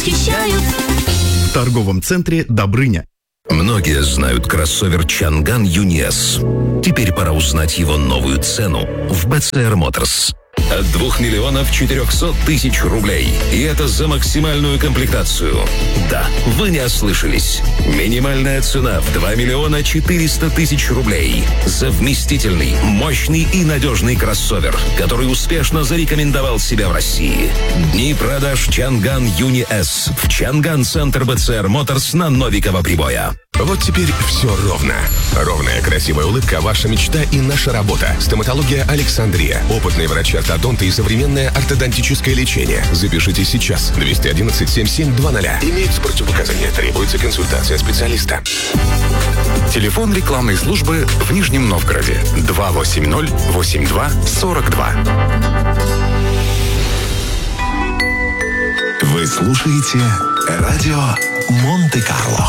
В торговом центре «Добрыня». Многие знают кроссовер Чанган Юни-С. Теперь пора узнать его новую цену в БЦР Моторс. От 2 400 000 рублей. И это за максимальную комплектацию. Да, вы не ослышались. Минимальная цена в 2 400 000 рублей. За вместительный, мощный и надежный кроссовер, который успешно зарекомендовал себя в России. Дни продаж Чанган Юни-С в Чанган-центр БЦР Моторс на Новикова Прибоя. Вот теперь все ровно. Ровная красивая улыбка – ваша мечта и наша работа. Стоматология Александрия. Опытные врачи-ортодонты и современное ортодонтическое лечение. Запишите сейчас. 211-7720. Имеются противопоказания. Требуется консультация специалиста. Телефон рекламной службы в Нижнем Новгороде. 280-82-42. Вы слушаете радио Монте-Карло.